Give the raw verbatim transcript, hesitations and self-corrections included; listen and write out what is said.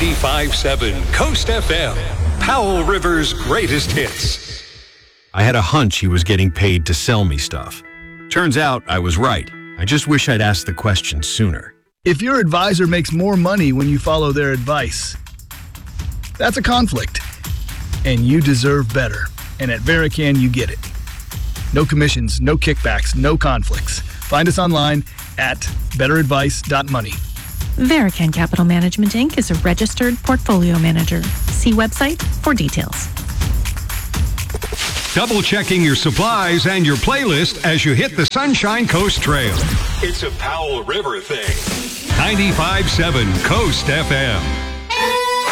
ninety-five point seven Coast F M, Powell River's greatest hits. I had a hunch he was getting paid to sell me stuff. Turns out I was right. I just wish I'd asked the question sooner. If your advisor makes more money when you follow their advice, that's a conflict. And you deserve better. And at Verican, you get it. No commissions, no kickbacks, no conflicts. Find us online at better advice dot money. Verican Capital Management, Incorporated is a registered portfolio manager. See website for details. Double checking your supplies and your playlist as you hit the Sunshine Coast Trail. It's a Powell River thing. ninety-five point seven Coast F M.